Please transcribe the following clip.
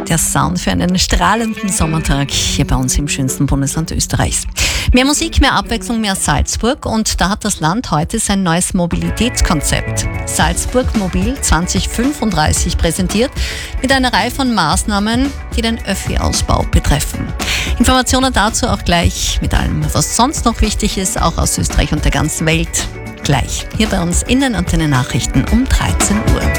Der Sound für einen strahlenden Sommertag hier bei uns im schönsten Bundesland Österreichs. Mehr Musik, mehr Abwechslung, mehr Salzburg, und da hat das Land heute sein neues Mobilitätskonzept Salzburg Mobil 2035 präsentiert, mit einer Reihe von Maßnahmen, die den Öffi-Ausbau betreffen. Informationen dazu auch gleich mit allem, was sonst noch wichtig ist, auch aus Österreich und der ganzen Welt, gleich hier bei uns in den Antenne Nachrichten um 13 Uhr.